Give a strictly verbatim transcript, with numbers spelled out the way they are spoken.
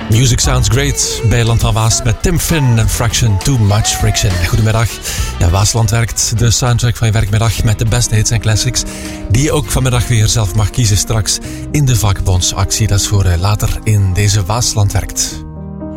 Music sounds great bij Land van Waas met Tim Finn en Fraction, Too Much Friction. Goedemiddag. Ja, Waasland werkt, de soundtrack van je werkmiddag met de beste hits en classics die je ook vanmiddag weer zelf mag kiezen straks in de vakbondsactie. Dat is voor later in deze Waasland werkt.